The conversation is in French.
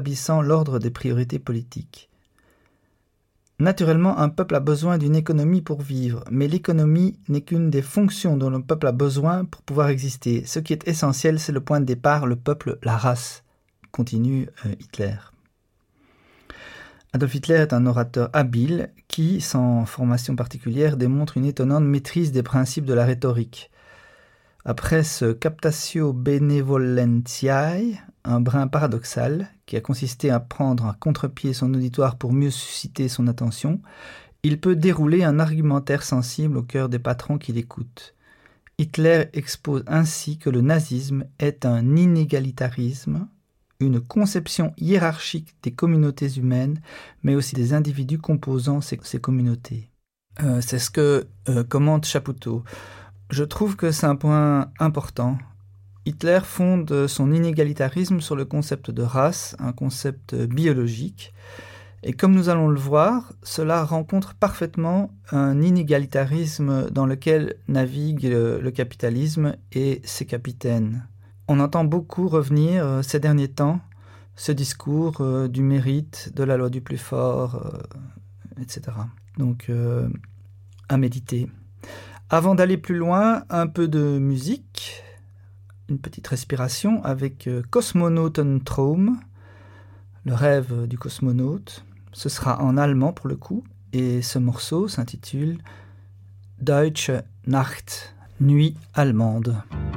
établissant l'ordre des priorités politiques. Naturellement, un peuple a besoin d'une économie pour vivre, mais l'économie n'est qu'une des fonctions dont le peuple a besoin pour pouvoir exister. Ce qui est essentiel, c'est le point de départ, le peuple, la race, continue Hitler. Adolf Hitler est un orateur habile qui, sans formation particulière, démontre une étonnante maîtrise des principes de la rhétorique. Après ce captatio benevolentiae, un brin paradoxal, qui a consisté à prendre à contre-pied son auditoire pour mieux susciter son attention, il peut dérouler un argumentaire sensible au cœur des patrons qui l'écoutent. Hitler expose ainsi que le nazisme est un inégalitarisme, une conception hiérarchique des communautés humaines, mais aussi des individus composant ces communautés. C'est ce que commente Chapoutot. Je trouve que c'est un point important. Hitler fonde son inégalitarisme sur le concept de race, un concept biologique. Et comme nous allons le voir, cela rencontre parfaitement un inégalitarisme dans lequel navigue le capitalisme et ses capitaines. On entend beaucoup revenir ces derniers temps ce discours du mérite, de la loi du plus fort, etc. Donc, à méditer. Avant d'aller plus loin, un peu de musique, une petite respiration avec Kosmonautentraum, le rêve du cosmonaute. Ce sera en allemand pour le coup, et ce morceau s'intitule Deutsche Nacht, nuit allemande.